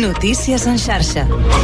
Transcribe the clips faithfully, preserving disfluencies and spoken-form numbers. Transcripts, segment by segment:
Notícies en xarxa.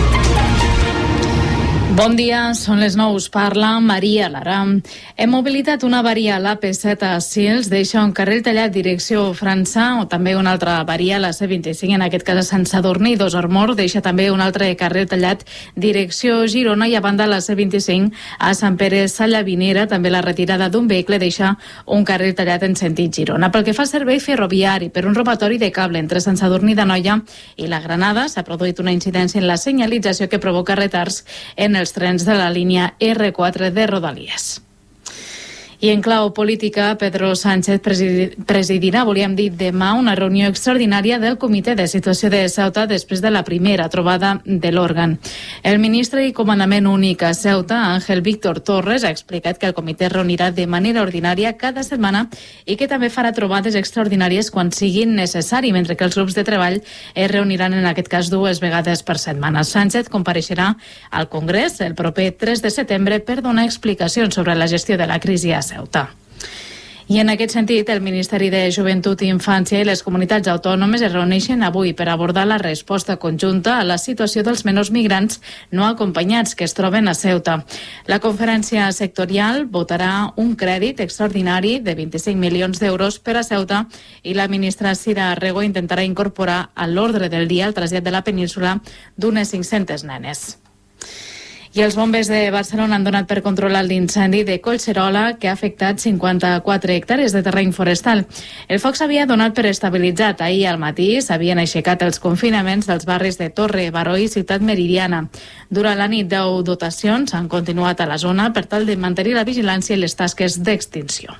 Bon dia, són les nou, us parla Maria Lara. Hem mobilitat una avaria a l'A P set a Sils, deixa un carril tallat direcció França, o també una altra avaria a la C vint-i-cinc, en aquest cas a Sant Sadurní i Dos Armor, deixa també un altre carril tallat direcció Girona, i a banda la C vint-i-cinc a Sant Pere Sallavinera, també la retirada d'un vehicle deixa un carril tallat en sentit Girona. Pel que fa al servei ferroviari, per un robatori de cable entre Sant Sadurní d'Anoia i la Granada, s'ha produït una incidència en la senyalització que provoca retards en els trens de la línia R quatre de Rodalies. I en clau política, Pedro Sánchez presidirà, volíem dir demà, una reunió extraordinària del Comitè de Situació de Ceuta després de la primera trobada de l'òrgan. El ministre i comandament únic a Ceuta, Ángel Víctor Torres, ha explicat que el comitè es reunirà de manera ordinària cada setmana i que també farà trobades extraordinàries quan siguin necessari, mentre que els grups de treball es reuniran en aquest cas dues vegades per setmana. Sánchez compareixerà al Congrés el proper tres de setembre per donar explicacions sobre la gestió de la crisi a Ceuta. I en aquest sentit, el Ministeri de Joventut i Infància i les comunitats autònomes es reuneixen avui per abordar la resposta conjunta a la situació dels menors migrants no acompanyats que es troben a Ceuta. La conferència sectorial votarà un crèdit extraordinari de vint-i-cinc milions d'euros per a Ceuta i la ministra Sira Rego intentarà incorporar a l'ordre del dia el trasllat de la península d'unes cinc-centes nenes. I els bombers de Barcelona han donat per controlar l'incendi de Collserola, que ha afectat cinquanta-quatre hectàrees de terreny forestal. El foc s'havia donat per estabilitzat. Ahir al matí s'havien aixecat els confinaments dels barris de Torre, Baró i Ciutat Meridiana. Durant la nit, deu dotacions han continuat a la zona per tal de mantenir la vigilància i les tasques d'extinció.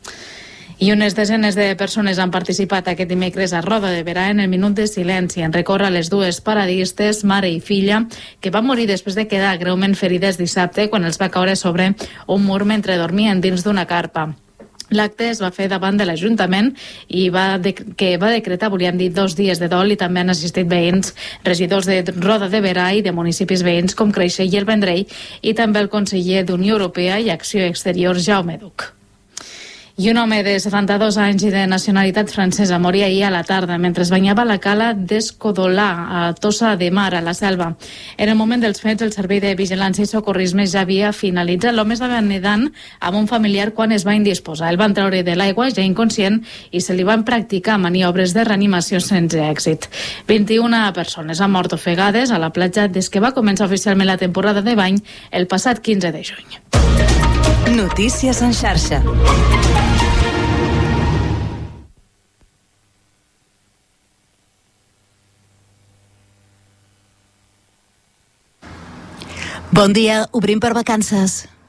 I unes desenes de persones han participat aquest dimecres a Roda de Berà en el minut de silenci en recórrer a les dues paradistes, mare i filla, que van morir després de quedar greument ferides dissabte quan els va caure sobre un mur mentre dormien dins d'una carpa. L'acte es va fer davant de l'Ajuntament i va de, que va decretar, volíem dir, dos dies de dol, i també han assistit veïns, regidors de Roda de Berà i de municipis veïns com Creixell i el Vendrell, i també el conseller d'Unió Europea i Acció Exterior, Jaume Duc. I un home de setanta-dos anys i de nacionalitat francesa moria ahir a la tarda mentre es banyava a la cala d'Escodolà, a Tossa de Mar, a la Selva. En el moment dels fets, el Servei de Vigilància i Socorrisme ja havia finalitzat. L'home estava nedant amb un familiar quan es va indisposar. El van treure de l'aigua ja inconscient i se li van practicar maniobres de reanimació sense èxit. vint-i-una persones han mort ofegades a la platja des que va començar oficialment la temporada de bany el passat quinze de juny. Notícies en xarxa. Bon dia, obrim per vacances.